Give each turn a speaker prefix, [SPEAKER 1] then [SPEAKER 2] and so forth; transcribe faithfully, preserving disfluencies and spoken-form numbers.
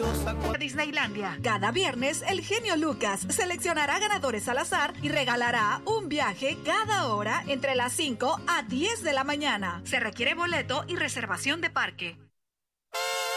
[SPEAKER 1] a Disneylandia.
[SPEAKER 2] Cada viernes, el genio Lucas seleccionará ganadores al azar y regalará un viaje cada hora entre las cinco a diez de la mañana.
[SPEAKER 1] Se requiere boleto y reservación de parque.